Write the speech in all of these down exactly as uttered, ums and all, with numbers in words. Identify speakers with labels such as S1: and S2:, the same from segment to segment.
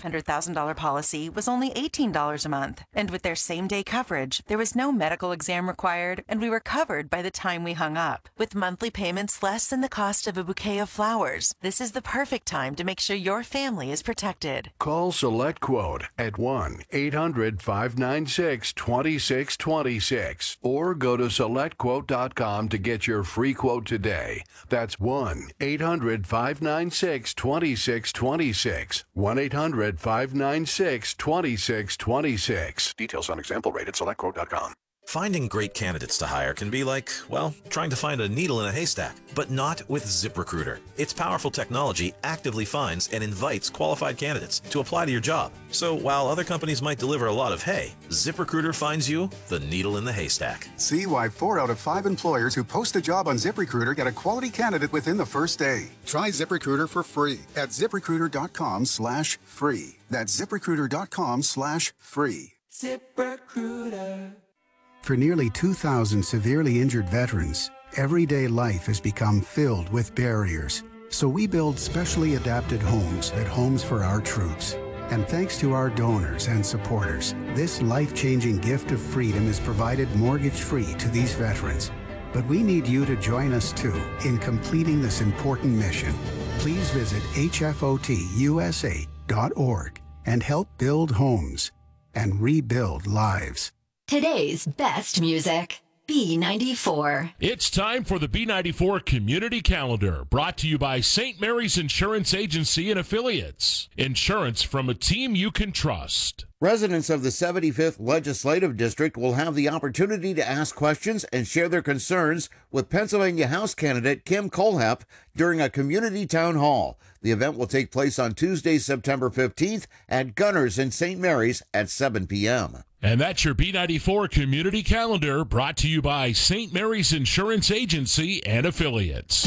S1: hundred thousand dollars policy was only eighteen dollars a month. And with their same-day coverage, there was no medical exam required, and we were covered by the time we hung up. With monthly payments less than the cost of a bouquet of flowers, this is the perfect time to make sure your family is protected.
S2: Call SelectQuote at one eight hundred five nine six two six two six or go to select quote dot com to get your free quote today. That's one eight hundred five nine six two six two six. one eight hundred five nine six two six two six. Details on example rate at select quote dot com.
S3: Finding great candidates to hire can be like, well, trying to find a needle in a haystack, but not with ZipRecruiter. Its powerful technology actively finds and invites qualified candidates to apply to your job. So while other companies might deliver a lot of hay, ZipRecruiter finds you the needle in the haystack.
S4: See why four out of five employers who post a job on ZipRecruiter get a quality candidate within the first day. Try ZipRecruiter for free at ZipRecruiter.com slash free. That's ZipRecruiter.com slash free.
S5: ZipRecruiter.
S4: For nearly two thousand severely injured veterans, everyday life has become filled with barriers. So we build specially adapted homes at Homes for Our Troops. And thanks to our donors and supporters, this life-changing gift of freedom is provided mortgage-free to these veterans. But we need you to join us too in completing this important mission. Please visit H F O T U S A dot org and help build homes and rebuild lives.
S6: Today's best music, B ninety-four.
S7: It's time for the B ninety-four Community Calendar, brought to you by Saint Mary's Insurance Agency and Affiliates. Insurance from a team you can trust.
S8: Residents of the seventy-fifth Legislative District will have the opportunity to ask questions and share their concerns with Pennsylvania House candidate Kim Kohlhepp during a community town hall. The event will take place on Tuesday, September fifteenth at Gunners in Saint Mary's at seven p.m.
S7: And that's your B ninety-four Community Calendar, brought to you by Saint Mary's Insurance Agency and Affiliates.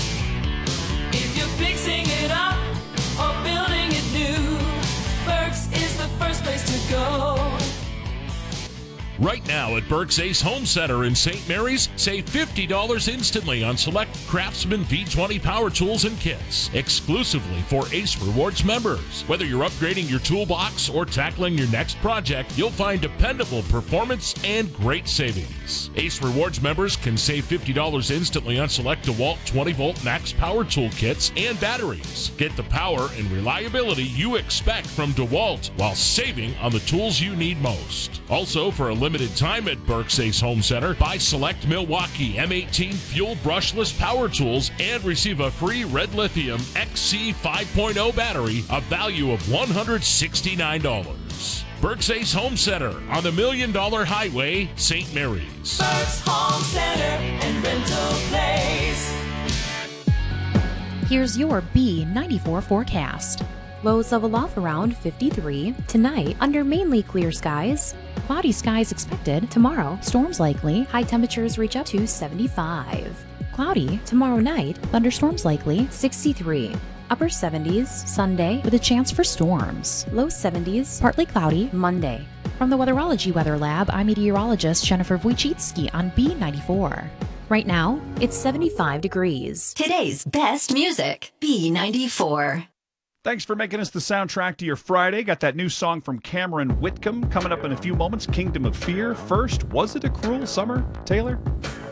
S5: If you're fixing it up or building it new, Burke's is the first place to go.
S7: Right now at Burke's Ace Home Center in Saint Mary's, save fifty dollars instantly on select Craftsman V twenty power tools and kits, exclusively for Ace Rewards members. Whether you're upgrading your toolbox or tackling your next project, you'll find dependable performance and great savings. Ace Rewards members can save fifty dollars instantly on select DeWalt twenty volt max power tool kits and batteries. Get the power and reliability you expect from DeWalt while saving on the tools you need most. Also, for a limited time at Burke's Ace Home Center, buy select Milwaukee M eighteen fuel brushless power tools and receive a free red lithium X C five point oh battery, a value of one hundred sixty-nine dollars. Burke's Ace Home Center on the Million Dollar Highway, Saint Mary's.
S5: Burke's Home Center and Rental Place.
S9: Here's your B ninety-four forecast. Lows level off around fifty-three. Tonight, under mainly clear skies. Cloudy skies expected. Tomorrow, storms likely. High temperatures reach up to seventy-five. Cloudy. Tomorrow night, thunderstorms likely. sixty-three. Upper seventies. Sunday, with a chance for storms. Low seventies. Partly cloudy. Monday. From the Weatherology Weather Lab, I'm meteorologist Jennifer Wojcicki on B ninety-four. Right now, it's seventy-five degrees.
S6: Today's best music, B ninety-four.
S10: Thanks for making us the soundtrack to your Friday. Got that new song from Cameron Whitcomb coming up in a few moments, Kingdom of Fear. First, was it a cruel summer, Taylor?